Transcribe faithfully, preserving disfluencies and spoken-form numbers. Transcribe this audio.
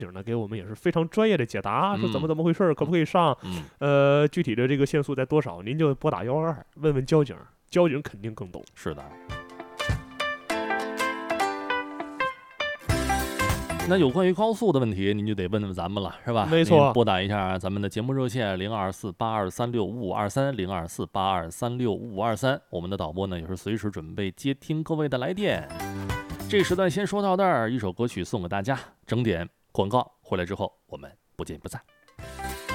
警呢给我们也是非常专业的解答， 嗯、 说怎么怎么回事，可不可以上？ 嗯， 呃，具体的这个限速在多少，您就拨打幺二二问问交警，交警肯定更懂。 是的。那有关于高速的问题，您就得问问咱们了，是吧？ 没错， 拨打一下咱们的节目热线零二四八二三六五五二三零二四八二三六五五二三，我们的导播呢也是随时准备接听各位的来电。这时段先说到这儿，一首歌曲送给大家，整点广告回来之后，我们不见不散。